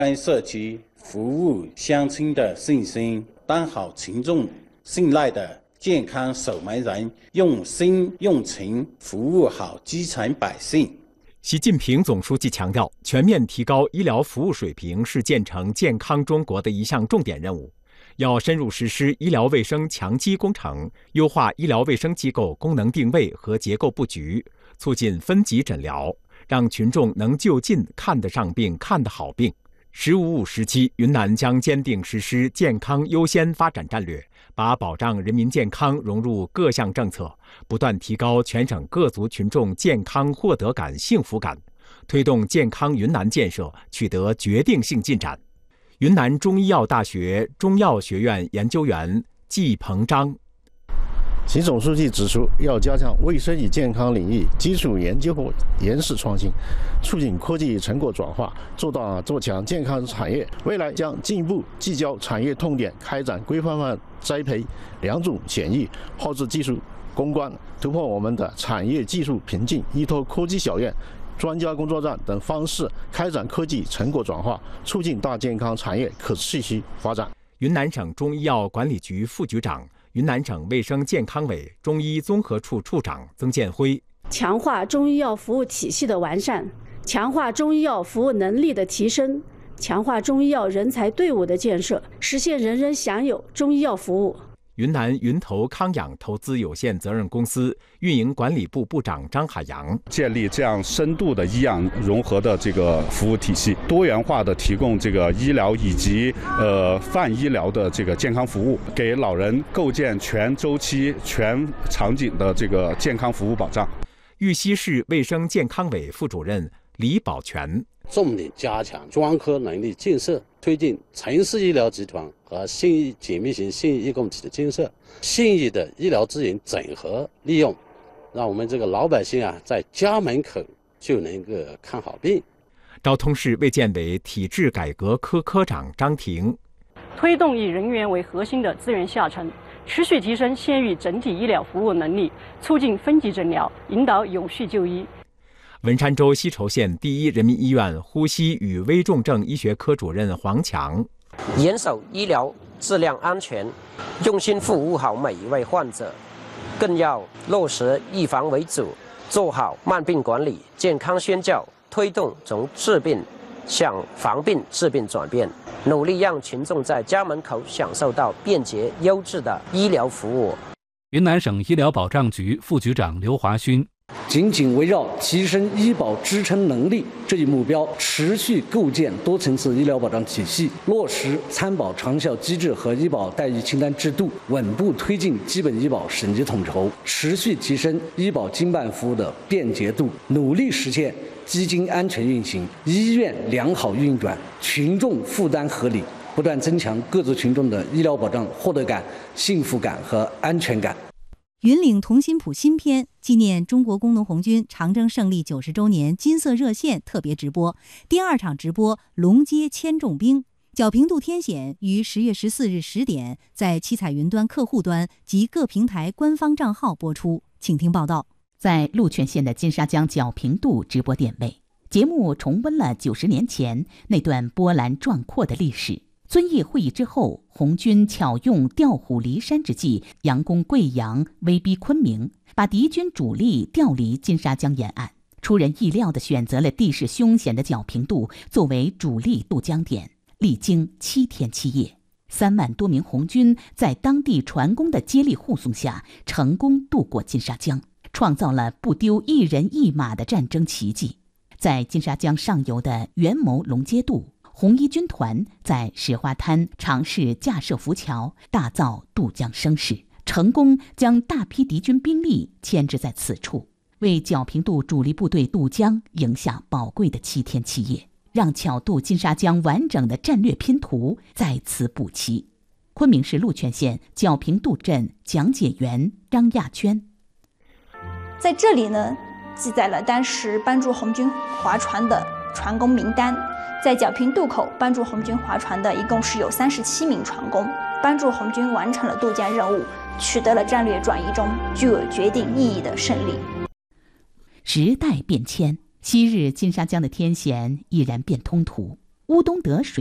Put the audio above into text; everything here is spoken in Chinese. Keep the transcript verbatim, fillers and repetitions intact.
该社区服务乡亲的信心，当好群众信赖的健康守门人，用心用情服务好基层百姓。 习近平总书记强调，全面提高医疗服务水平是建成健康中国的一项重点任务。要深入实施医疗卫生强基工程，优化医疗卫生机构功能定位和结构布局，促进分级诊疗，让群众能就近看得上病、看得好病。十五五时期，云南将坚定实施健康优先发展战略，把保障人民健康融入各项政策，不断提高全省各族群众健康获得感、幸福感，推动健康云南建设取得决定性进展。云南中医药大学中药学院研究员季鹏章。 习总书记指出，要加强卫生与健康领域基础研究和研试创新，促进科技成果转化，做大做强健康产业。未来将进一步聚焦产业痛点，开展规范化栽培、良种选育、后置技术攻关，突破我们的产业技术瓶颈，依托科技小院、专家工作站等方式开展科技成果转化，促进大健康产业可持续发展。 云南省中医药管理局副局长、云南省卫生健康委中医综合处处长曾建辉， 强化中医药服务体系的完善，强化中医药服务能力的提升，强化中医药人才队伍的建设，实现人人享有中医药服务。 云南云投康养投资有限责任公司运营管理部部长张海洋， 建立这样深度的医养融合的这个服务体系，多元化的提供这个医疗以及呃泛医疗的这个健康服务，给老人构建全周期、全场景的这个健康服务保障。 玉溪市卫生健康委副主任李宝全， 重点加强专科能力建设，推进城市医疗集团和信义紧密型信义义工体的建设，信义的医疗资源整合利用，让我们这个老百姓啊，在家门口就能够看好病。 昭通市卫健委体制改革科科长张婷， 推动以人员为核心的资源下沉，持续提升县域整体医疗服务能力，促进分级诊疗，引导有序就医。 文山州西筹县第一人民医院呼吸与危重症医学科主任黄强， 严守医疗质量安全，用心服务好每一位患者，更要落实预防为主，做好慢病管理、健康宣教，推动从治病向防病治病转变，努力让群众在家门口享受到便捷优质的医疗服务。 云南省医疗保障局副局长刘华勋， 紧紧围绕提升医保支撑能力这一目标，持续构建多层次医疗保障体系，落实参保长效机制和医保待遇清单制度，稳步推进基本医保省级统筹，持续提升医保经办服务的便捷度，努力实现基金安全运行、医院良好运转、群众负担合理，不断增强各族群众的医疗保障获得感、幸福感和安全感。 云岭同心谱新篇纪念中国工农红军长征胜利九十周年金色热线特别直播，第二场直播龙街千重兵，皎平渡天险于十月十四日十点在七彩云端客户端及各平台官方账号播出，请听报道。 在鹿泉县的金沙江皎平渡直播点位，节目重温了九十年前那段波澜壮阔的历史。遵义会议之后，红军巧用调虎离山之计，佯攻贵阳，威逼昆明，把敌军主力调离金沙江沿岸，出人意料地选择了地势凶险的皎平渡作为主力渡江点。历经七天七夜，三万多名红军在当地船工的接力护送下，成功渡过金沙江，创造了不丢一人一马的战争奇迹。在金沙江上游的元谋龙街渡，红一军团在石花滩尝试架设浮桥，大造渡江声势，成功将大批敌军兵力牵制在此处，为皎平渡主力部队渡江赢下宝贵的七天七夜，让巧渡金沙江完整的战略拼图在此补齐。昆明市鹿泉县皎平渡镇讲解员张亚娟， 在这里呢，记载了当时帮助红军划船的船工名单。在皎平渡口帮助红军划船的一共是有三十七名船工，帮助红军完成了渡江任务，取得了战略转移中具有决定意义的胜利。 时代变迁，昔日金沙江的天险已然变通途， 乌东德水